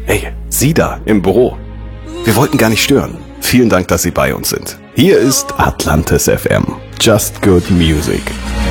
Hey, Sie da im Büro. Wir wollten gar nicht stören. Vielen Dank, dass Sie bei uns sind. Hier ist Atlantis FM. Just Good Music.